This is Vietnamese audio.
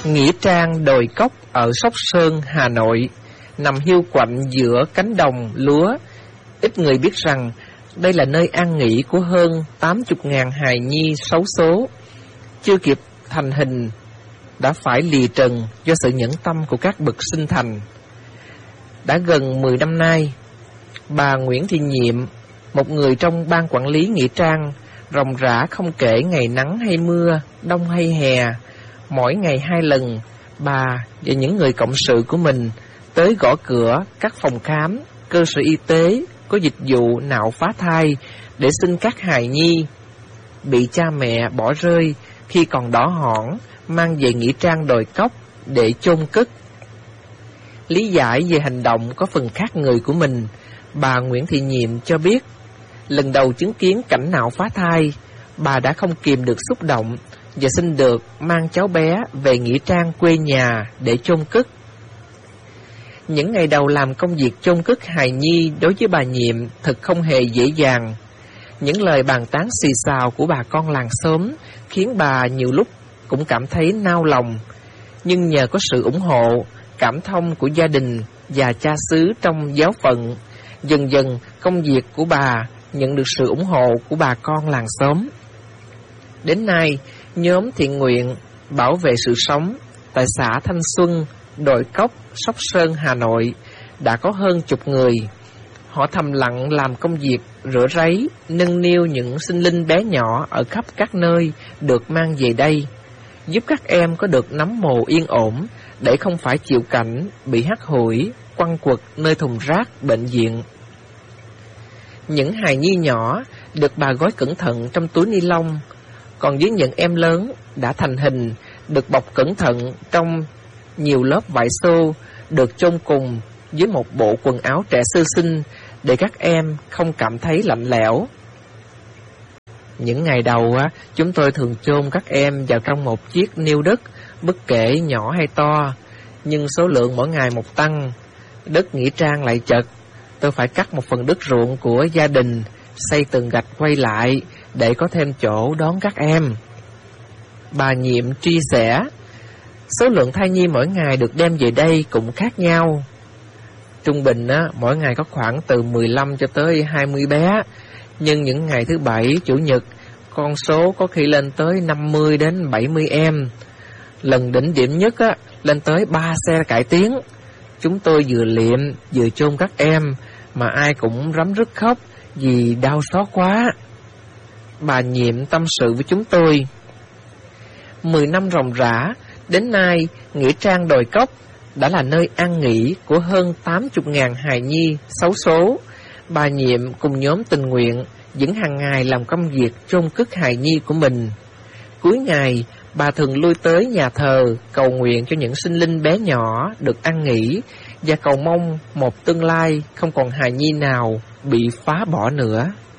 Nghĩa trang đồi cốc ở Sóc Sơn, Hà Nội, nằm hiu quạnh giữa cánh đồng lúa. Ít người biết rằng đây là nơi an nghỉ của hơn 80.000 hài nhi xấu số, chưa kịp thành hình đã phải lìa trần do sự nhẫn tâm của các bậc sinh thành. Đã gần 10 năm nay, bà Nguyễn Thị Nhiệm, một người trong ban quản lý nghĩa trang, ròng rã không kể ngày nắng hay mưa, đông hay hè, mỗi ngày 2 lần, bà và những người cộng sự của mình tới gõ cửa các phòng khám, cơ sở y tế có dịch vụ nạo phá thai để xin các hài nhi bị cha mẹ bỏ rơi khi còn đỏ hỏn mang về nghĩa trang đồi cốc để chôn cất. Lý giải về hành động có phần khác người của mình, bà Nguyễn Thị Nhiệm cho biết, lần đầu chứng kiến cảnh nạo phá thai, bà đã không kìm được xúc động và xin được mang cháu bé về nghĩa trang quê nhà để chôn cất. Những ngày đầu làm công việc chôn cất hài nhi đối với bà Nhiệm thật không hề dễ dàng. Những lời bàn tán xì xào của bà con làng xóm khiến bà nhiều lúc cũng cảm thấy nao lòng. Nhưng nhờ có sự ủng hộ, cảm thông của gia đình và cha xứ trong giáo phận, dần dần công việc của bà nhận được sự ủng hộ của bà con làng xóm. Đến nay, nhóm thiện nguyện bảo vệ sự sống tại xã Thanh Xuân, Đồi Cốc, Sóc Sơn, Hà Nội đã có hơn chục người. Họ thầm lặng làm công việc rửa ráy, nâng niu những sinh linh bé nhỏ ở khắp các nơi được mang về đây, giúp các em có được nắm mồ yên ổn để không phải chịu cảnh bị hắt hủi, quăng quật nơi thùng rác bệnh viện. Những hài nhi nhỏ được bà gói cẩn thận trong túi ni lông, còn với những em lớn đã thành hình được bọc cẩn thận trong nhiều lớp vải xô, được chôn cùng với một bộ quần áo trẻ sơ sinh để các em không cảm thấy lạnh lẽo. Những ngày đầu chúng tôi thường chôn các em vào trong một chiếc niêu đất, bất kể nhỏ hay to, nhưng số lượng mỗi ngày một tăng, đất nghĩa trang lại chật. Tôi phải cắt một phần đất ruộng của gia đình, xây tường gạch quay lại để có thêm chỗ đón các em. Bà Nhiệm chia sẻ, số lượng thai nhi mỗi ngày được đem về đây cũng khác nhau. Trung bình mỗi ngày có khoảng từ 15 cho tới 20 bé, nhưng những ngày thứ Bảy, Chủ nhật, con số có khi lên tới 50 đến 70 em. Lần đỉnh điểm nhất lên tới 3 xe cải tiến. Chúng tôi vừa liệm vừa chôn các em, mà ai cũng rắm rứt khóc vì đau xót quá. Bà Nhiệm tâm sự với chúng tôi. 10 năm ròng rã, đến nay, nghĩa trang Đồi Cốc đã là nơi an nghỉ của hơn 80.000 hài nhi xấu số. Bà Nhiệm cùng nhóm tình nguyện vẫn hàng ngày làm công việc chôn cất hài nhi của mình. Cuối ngày, bà thường lui tới nhà thờ cầu nguyện cho những sinh linh bé nhỏ được an nghỉ và cầu mong một tương lai không còn hài nhi nào bị phá bỏ nữa.